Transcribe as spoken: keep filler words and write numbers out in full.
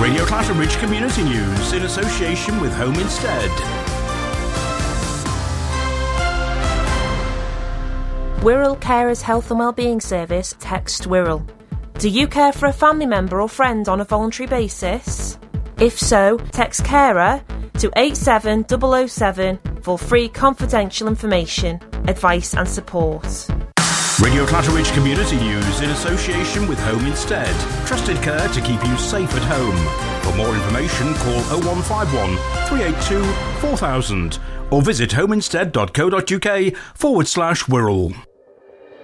Radio Clatteridge Community News in association with Home Instead. Wirral Carers Health and Wellbeing Service text Wirral. Do you care for a family member or friend on a voluntary basis? If so, text carer to eight seven zero zero seven for free confidential information, advice and support. Radio Clatteridge Community News in association with Home Instead. Trusted care to keep you safe at home. For more information, call oh one five one, three eight two, four thousand or visit homeinstead.co.uk forward slash Wirral.